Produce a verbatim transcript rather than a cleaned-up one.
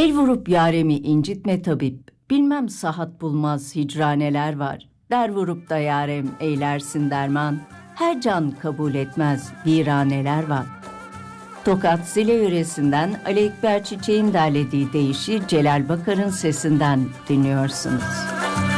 El vurup yaremi incitme tabip, bilmem sahat bulmaz hicraneler var. Der vurup da yarem eylersin derman, her can kabul etmez viraneler var. Tokat Zile yöresinden Ali Ekber Çiçek'in derlediği deyişi Celal Bakar'ın sesinden dinliyorsunuz.